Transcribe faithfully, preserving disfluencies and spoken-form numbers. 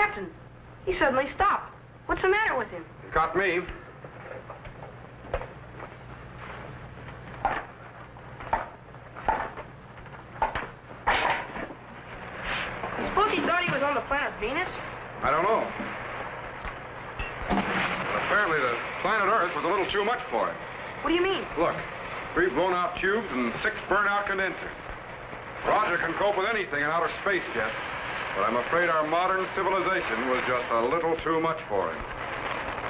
Captain, he suddenly stopped. What's the matter with him? You got me. Suppose he thought he was on the planet Venus? I don't know. But apparently the planet Earth was a little too much for him. What do you mean? Look, three blown-out tubes and six burnt-out condensers. Roger can cope with anything in outer space, Jet. But I'm afraid our modern civilization was just a little too much for him.